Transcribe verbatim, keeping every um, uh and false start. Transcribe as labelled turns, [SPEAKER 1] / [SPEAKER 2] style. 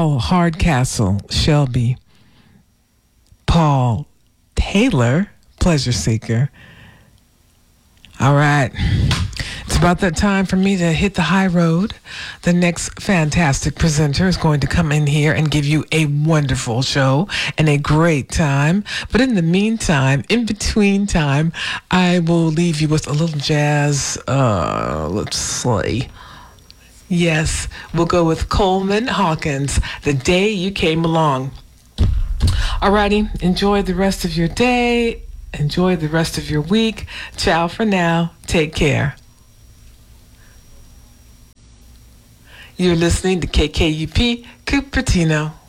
[SPEAKER 1] Paul Hardcastle, Shelby. Paul Taylor, Pleasure Seeker. All right. It's about that time for me to hit the high road. The next fantastic presenter is going to come in here and give you a wonderful show and a great time. But in the meantime, in between time, I will leave you with a little jazz. Uh, let's see. Yes, we'll go with Coleman Hawkins, The Day You Came Along. Alrighty, enjoy the rest of your day. Enjoy the rest of your week. Ciao for now. Take care. You're listening to K K U P Cupertino.